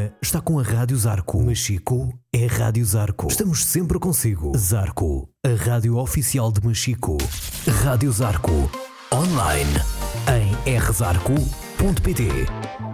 agora está com a Rádio Zarco. Machico é Rádio Zarco. Estamos sempre consigo. Zarco, a rádio oficial de Machico. Rádio Zarco. Online em rzarco.pt.